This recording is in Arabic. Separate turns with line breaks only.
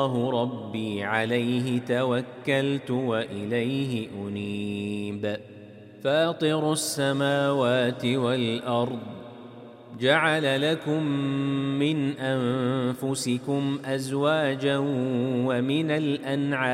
الله ربي عليه توكلت وإليه أنيب فاطر السماوات والأرض جعل لكم من أنفسكم أزواجا ومن الأنعام